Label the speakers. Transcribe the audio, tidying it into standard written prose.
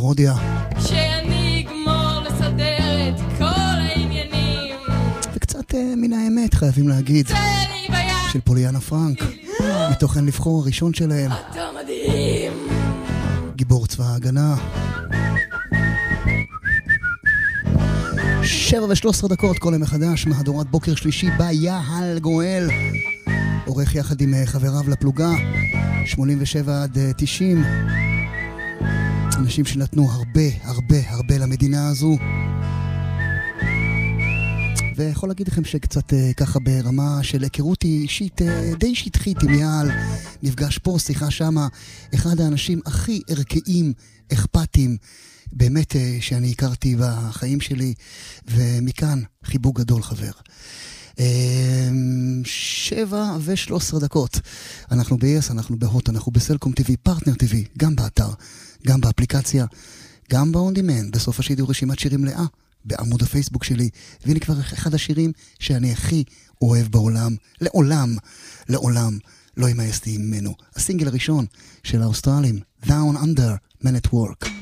Speaker 1: פרודיה.
Speaker 2: שאני אגמור לסדר את כל העניינים.
Speaker 1: וקצת מן האמת חייבים להגיד. של פוליאנה פרנק. מתוך אין לבחור הראשון שלהם.
Speaker 2: אתה מדהים.
Speaker 1: גיבור צבא ההגנה. 7:13 כל מחדש, מהדורת בוקר שלישי ביעל גואל. עורך יחד עם חבריו לפלוגה, 87 עד 90. אנשים שנתנו הרבה למדינה הזו. ויכול להגיד לכם שקצת ככה ברמה של היכרות אישית די שטחית עם יעל. נפגש פה, שיחה שמה, אחד האנשים הכי ערכיים, אכפתיים, באמת שאני הכרתי בחיים שלי, ומכאן חיבוק גדול חבר. 7:13. אנחנו ב-yes, אנחנו בהוט, אנחנו בסלקום TV, פרטנר TV, גם באתר, גם באפליקציה, גם ב-on demand. בסוף השידור רשימת שירים לאה בעמוד הפייסבוק שלי, והנה כבר אחד השירים שאני הכי אוהב בעולם, לעולם לא ימאס לי ממנו. הסינגל הראשון של האוסטרלים, Down Under, Men at Work.